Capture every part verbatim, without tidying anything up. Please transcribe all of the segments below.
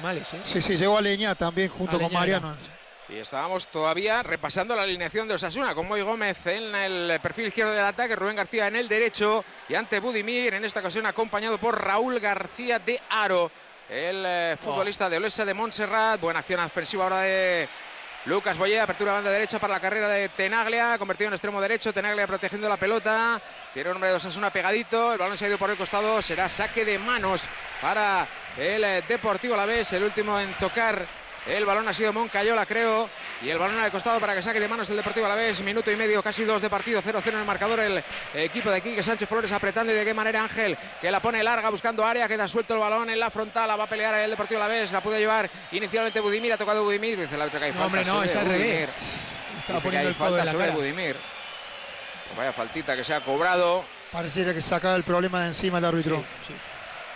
animales, ¿eh? Sí, sí, llegó a Leña también junto con Mariano. Y estábamos todavía repasando la alineación de Osasuna, con Moi Gómez en el perfil izquierdo del ataque, Rubén García en el derecho y ante Budimir, en esta ocasión acompañado por Raúl García de Haro, el eh, futbolista oh. de Olesa de Montserrat. Buena acción ofensiva ahora de Lucas Boyer, apertura banda derecha para la carrera de Tenaglia, convertido en extremo derecho, Tenaglia protegiendo la pelota, tiene un hombre de Osasuna pegadito, el balón se ha ido por el costado, será saque de manos para el eh, Deportivo Alavés, el último en tocar el balón ha sido Moncayola, creo, y el balón al costado para que saque de manos el Deportivo Alavés. Minuto y medio, casi dos de partido, cero cero en el marcador. El equipo de Quique Sánchez Flores apretando, y de qué manera Ángel, que la pone larga buscando área, queda suelto el balón en la frontal, la va a pelear el Deportivo Alavés, la puede llevar inicialmente Budimir, ha tocado Budimir, dice la otra que hay falta. No, hombre, no, es al revés. Estaba poniendo el codo en la cara. Budimir. Pues vaya faltita que se ha cobrado. Pareciera que sacaba el problema de encima el árbitro. Sí, sí.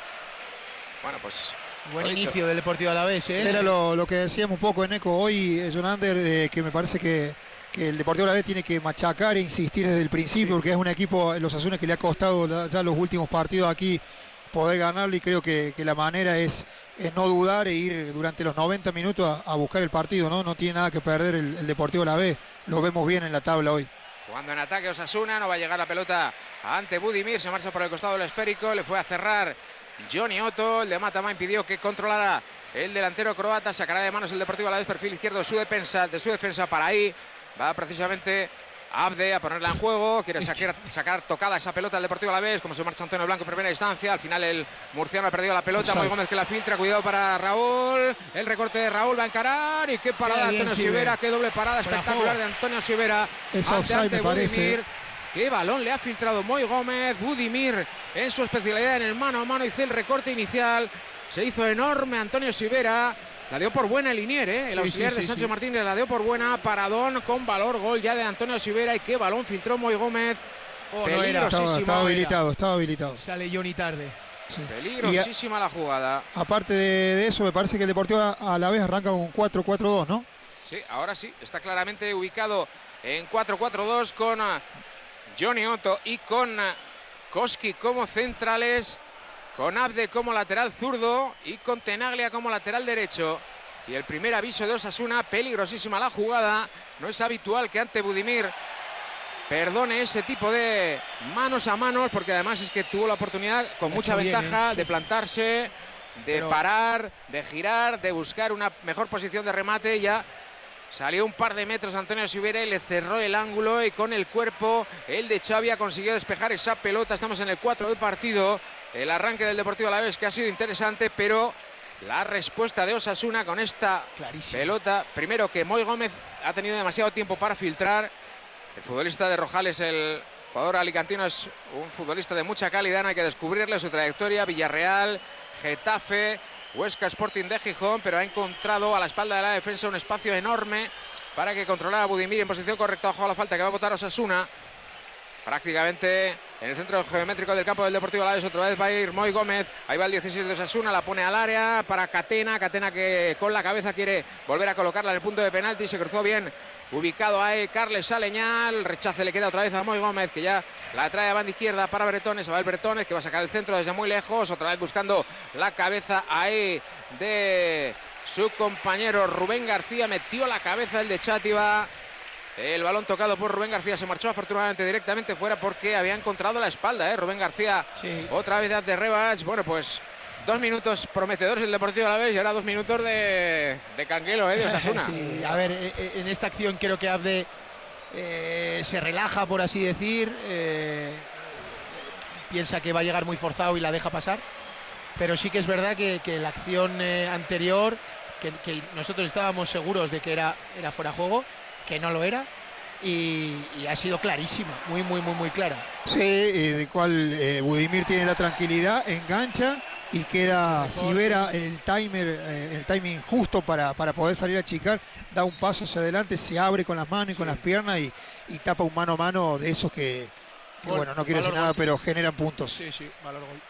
Bueno, pues buen inicio del Deportivo Alavés, ¿eh? Era lo, lo que decíamos un poco en eco hoy, eh, Jonander, eh, que me parece que, que el Deportivo Alavés tiene que machacar e insistir desde el principio, sí. porque es un equipo, los Osasuna, que le ha costado la, ya los últimos partidos aquí poder ganarlo, y creo que, que la manera es, es no dudar e ir durante los noventa minutos a, a buscar el partido, ¿no? No tiene nada que perder el, el Deportivo Alavés, lo vemos bien en la tabla hoy. Jugando en ataque Osasuna, no va a llegar la pelota ante Budimir, se marcha por el costado del esférico, le fue a cerrar Johnny Otto, el de Matama impidió que controlara el delantero croata, sacará de manos el Deportivo Alavés, perfil izquierdo de su defensa, de su defensa para ahí, va precisamente Abde a ponerla en juego, quiere sacar, sacar tocada esa pelota al Deportivo Alavés, como se marcha Antonio Blanco en primera instancia, al final el murciano ha perdido la pelota, Moi Gómez que la filtra, cuidado para Raúl, el recorte de Raúl va a encarar, y qué parada de Antonio Sivera, qué doble parada espectacular de Antonio Sivera, es offside me parece. Qué balón le ha filtrado Moi Gómez, Budimir en su especialidad en el mano a mano, hizo el recorte inicial, se hizo enorme Antonio Sivera, la dio por buena el Linier, ¿eh? el sí, auxiliar sí, de sí, Sánchez sí. Martínez, la dio por buena, paradón con valor, gol ya de Antonio Sivera, y qué balón filtró Moi Gómez, oh, peligrosísimo. Estaba, estaba habilitado, estaba habilitado. Sale Johnny tarde. Sí. Peligrosísima a, la jugada. Aparte de, de eso, me parece que el Deportivo Alavés arranca con cuatro cuatro dos, ¿no? Sí, ahora sí, está claramente ubicado en cuatro cuatro dos con Johnny Otto y con Koski como centrales, con Abde como lateral zurdo y con Tenaglia como lateral derecho. Y el primer aviso de Osasuna, peligrosísima la jugada, no es habitual que ante Budimir perdone ese tipo de manos a manos, porque además es que tuvo la oportunidad con mucha ventaja de plantarse, de Pero... parar, de girar, de buscar una mejor posición de remate. Ya salió un par de metros Antonio Sivera y le cerró el ángulo, y con el cuerpo el de Xavi ha conseguido despejar esa pelota. Estamos en el cuatro del partido, el arranque del Deportivo Alavés que ha sido interesante, pero la respuesta de Osasuna con esta Clarísimo. pelota, primero que Moi Gómez ha tenido demasiado tiempo para filtrar. El futbolista de Rojales, el jugador alicantino, es un futbolista de mucha calidad, no hay que descubrirle su trayectoria, Villarreal, Getafe, Huesca, Sporting de Gijón, pero ha encontrado a la espalda de la defensa un espacio enorme para que controlara a Budimir en posición correcta. Ojo a la falta que va a botar Osasuna, prácticamente en el centro geométrico del campo del Deportivo Alavés. Otra vez va a ir Moi Gómez, ahí va el dieciséis de Osasuna, la pone al área para Catena, Catena que con la cabeza quiere volver a colocarla en el punto de penalti, se cruzó bien, ubicado ahí Carles Aleñal, rechace le queda otra vez a Moi Gómez, que ya la trae a banda izquierda para Bretones, se va el Bretones que va a sacar el centro desde muy lejos, otra vez buscando la cabeza ahí de su compañero Rubén García, metió la cabeza el de Chátiva. El balón tocado por Rubén García se marchó afortunadamente directamente fuera porque había encontrado la espalda, ¿eh? Rubén García, sí. Otra vez de Rebach. Bueno, pues dos minutos prometedores el Deportivo Alavés y ahora dos minutos de, de canguelo, ¿eh? De Osasuna. Sí, a ver, en esta acción creo que Abde eh, se relaja, por así decir, eh, piensa que va a llegar muy forzado y la deja pasar, pero sí que es verdad que, que la acción eh, anterior, que, que nosotros estábamos seguros de que era, era fuera de juego, que no lo era, y, y ha sido clarísima, muy, muy, muy, muy clara. Sí, eh, de cual eh, Budimir tiene la tranquilidad, engancha y queda Sivera en el timer, eh, el timing justo para, para poder salir a achicar, da un paso hacia adelante, se abre con las manos y sí. con las piernas y, y tapa un mano a mano de esos que, que bueno, no quiero decir nada, gol. pero generan puntos. Sí, sí, valor gol.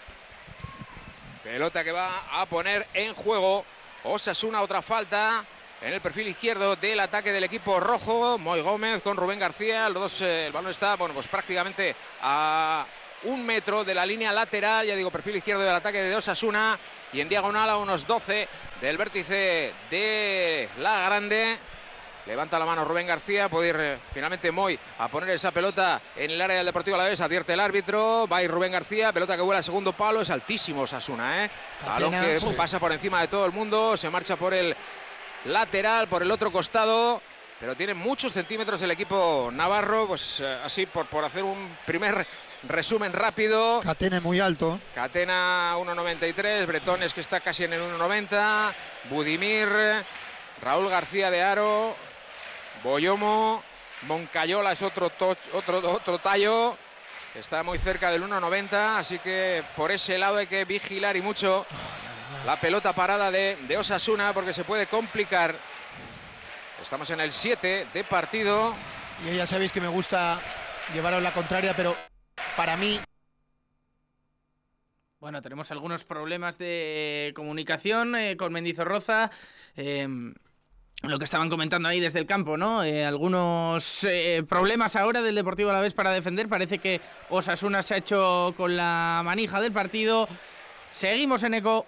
Pelota que va a poner en juego Osasuna, otra falta en el perfil izquierdo del ataque del equipo rojo. Moi Gómez con Rubén García, los dos, eh, el balón está, bueno, pues prácticamente a un metro de la línea lateral, ya digo, perfil izquierdo del ataque de Osasuna, y en diagonal a unos doce del vértice de La Grande. Levanta la mano Rubén García, puede ir eh, finalmente Moy a poner esa pelota en el área del Deportivo Alavés, advierte el árbitro, va a ir Rubén García, pelota que vuela al segundo palo, es altísimo Osasuna, ¿eh? Balón que sí. pasa por encima de todo el mundo, se marcha por el lateral, por el otro costado, pero tiene muchos centímetros el equipo navarro, pues eh, así por, por hacer un primer resumen rápido. Catena muy alto. Catena uno noventa y tres, Bretones que está casi en el uno noventa, Budimir, Raúl García de Aro, Boyomo, Moncayola es otro, otro, otro tallo, está muy cerca del uno noventa, así que por ese lado hay que vigilar y mucho la pelota parada de, de Osasuna, porque se puede complicar. Estamos en el siete de partido. Y ya sabéis que me gusta llevaros la contraria, pero para mí... Bueno, tenemos algunos problemas de comunicación eh, con Mendizorroza. Eh, lo que estaban comentando ahí desde el campo, ¿no? Eh, algunos eh, problemas ahora del Deportivo Alavés para defender. Parece que Osasuna se ha hecho con la manija del partido. Seguimos en eco.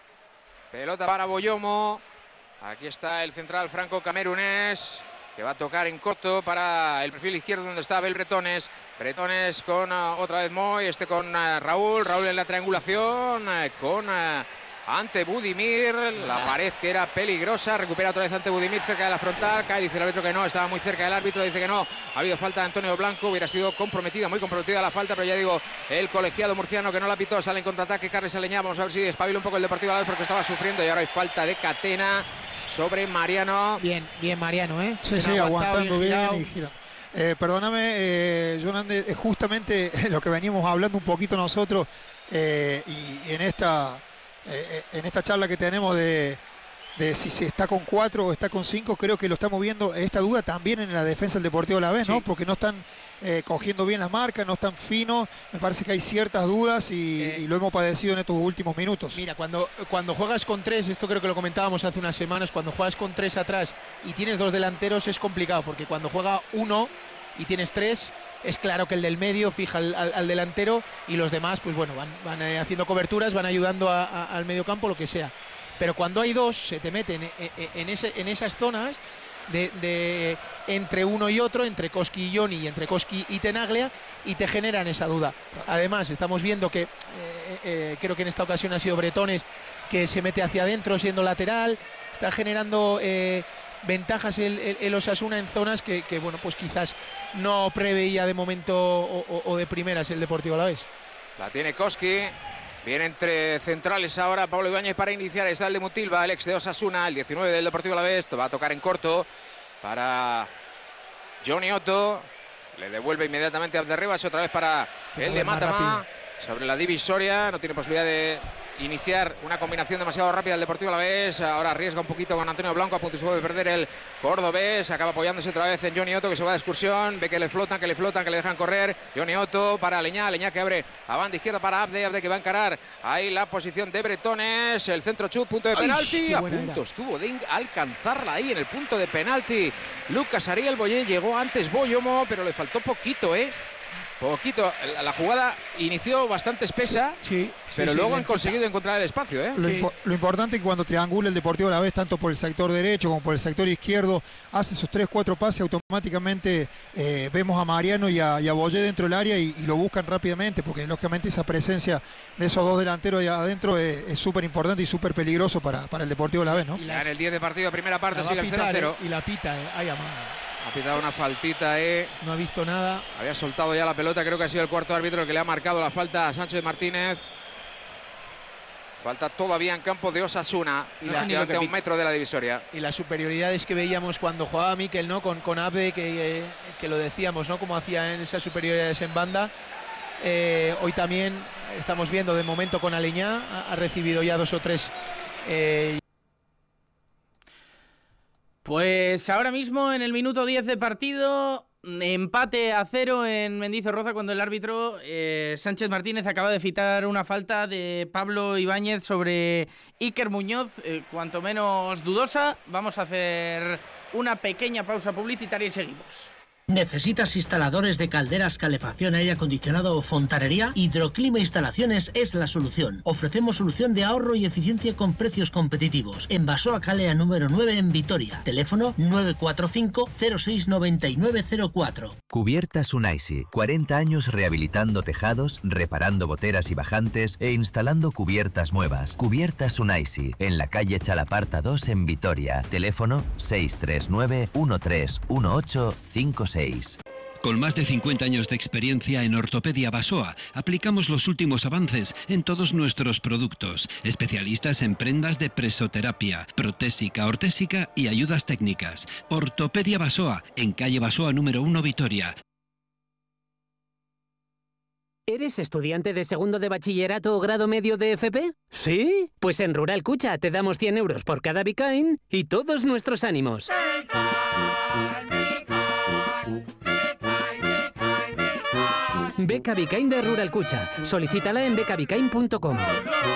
Pelota para Boyomo. Aquí está el central franco-camerunés, que va a tocar en corto para el perfil izquierdo donde está Abel Bretones. Bretones con uh, otra vez Moy, este con uh, Raúl. Raúl en la triangulación uh, con uh, ante Budimir. La pared que era peligrosa. Recupera otra vez ante Budimir cerca de la frontal. Cae, dice el árbitro que no, estaba muy cerca del árbitro. Dice que no, ha habido falta de Antonio Blanco. Hubiera sido comprometida, muy comprometida la falta, pero ya digo, el colegiado murciano que no la pitó. Sale en contraataque Carles Aleñá. Vamos a ver si despabila un poco el Deportivo Alavés porque estaba sufriendo. Y ahora hay falta de Catena sobre Mariano. Bien, bien Mariano, ¿eh? Sí, sí, aguantando bien, bien y gira. Eh, perdóname, eh, Jonander, es justamente lo que veníamos hablando un poquito nosotros eh, y en esta, eh, en esta charla que tenemos de, de si se está con cuatro o está con cinco, creo que lo estamos viendo, esta duda también en la defensa del Deportivo Alavés, ¿no? Sí. Porque no están eh, cogiendo bien las marcas, no están finos, me parece que hay ciertas dudas y, eh, y lo hemos padecido en estos últimos minutos. Mira, cuando, cuando juegas con tres, esto creo que lo comentábamos hace unas semanas, cuando juegas con tres atrás y tienes dos delanteros es complicado, porque cuando juega uno y tienes tres, es claro que el del medio fija al, al, al delantero y los demás, pues bueno, van, van eh, haciendo coberturas, van ayudando a, a, al medio campo, lo que sea. Pero cuando hay dos, se te meten en, en, en, ese, en esas zonas de, de entre uno y otro, entre Koski y Joni y entre Koski y Tenaglia, y te generan esa duda. Además, estamos viendo que, eh, eh, creo que en esta ocasión ha sido Bretones, que se mete hacia adentro siendo lateral, está generando... Eh, ventajas el, el, el Osasuna en zonas que, que bueno, pues quizás no preveía de momento o, o, o de primeras el Deportivo Alavés. La tiene Koski, viene entre centrales ahora Pablo Ibáñez para iniciar, está el de Mutilva, el ex de Osasuna, el diecinueve del Deportivo Alavés, va a tocar en corto para Johnny Otto, le devuelve inmediatamente a Abderribas, otra vez para que el de Matamá, sobre la divisoria, no tiene posibilidad de iniciar una combinación demasiado rápida el Deportivo Alavés, ahora arriesga un poquito con Antonio Blanco, a punto de perder el cordobés, acaba apoyándose otra vez en Johnny Otto, que se va de excursión, ve que le flotan, que le flotan, que le dejan correr, Johnny Otto para Aleñá, Aleñá que abre a banda izquierda para Abde, Abde que va a encarar ahí la posición de Bretones, el centro chut, punto de penalti, a punto estuvo de alcanzarla ahí en el punto de penalti Lucas Ariel Boyé, llegó antes Boyomo, pero le faltó poquito, eh Poquito, la jugada inició bastante espesa, sí, pero sí, luego sí, han conseguido encontrar el espacio, ¿eh? Lo, sí. impo lo importante es que cuando triangula el Deportivo Alavés, tanto por el sector derecho como por el sector izquierdo, hace esos tres, cuatro pases, automáticamente eh, vemos a Mariano y a, y a Boyé dentro del área y, y lo buscan rápidamente, porque lógicamente esa presencia de esos dos delanteros allá adentro es súper importante y súper peligroso para, para el Deportivo Alavés, ¿no? Ya en el diez de partido, primera parte, sigue el cero cero. Eh, y la pita, eh. Ay, amada. Ha pitado una faltita, eh. No ha visto nada. Había soltado ya la pelota, creo que ha sido el cuarto árbitro el que le ha marcado la falta a Sánchez Martínez. Falta todavía en campo de Osasuna, y la, ante a un metro de la divisoria. Y las superioridades que veíamos cuando jugaba Mikel, ¿no? Con, con Abde, que, eh, que lo decíamos, ¿no? Como hacía en esas superioridades en banda. Eh, hoy también estamos viendo de momento con Aleñá, ha, ha recibido ya dos o tres. Eh, Pues ahora mismo en el minuto diez de partido, empate a cero en Mendizorroza cuando el árbitro eh, Sánchez Martínez acaba de citar una falta de Pablo Ibáñez sobre Iker Muñoz, eh, cuanto menos dudosa. Vamos a hacer una pequeña pausa publicitaria y seguimos. ¿Necesitas instaladores de calderas, calefacción, aire acondicionado o fontanería? Hidroclima Instalaciones es la solución. Ofrecemos solución de ahorro y eficiencia con precios competitivos. En Basoa Calea número nueve en Vitoria. Teléfono nueve cuatro cinco cero seis nueve nueve cero cuatro. Cubiertas Unaisi. cuarenta años rehabilitando tejados, reparando goteras y bajantes e instalando cubiertas nuevas. Cubiertas Unaisi. En la calle Chalaparta dos en Vitoria. Teléfono seis tres nueve uno tres uno ocho cinco seis. Con más de cincuenta años de experiencia en Ortopedia Basoa, aplicamos los últimos avances en todos nuestros productos. Especialistas en prendas de presoterapia, protésica, ortésica y ayudas técnicas. Ortopedia Basoa, en calle Basoa número uno, Vitoria. ¿Eres estudiante de segundo de bachillerato o grado medio de F P? ¿Sí? Pues en Rural Cucha te damos cien euros por cada Bicain y todos nuestros ánimos. Beca Bicain de Rural Cucha. Solicítala en beca bicain punto com.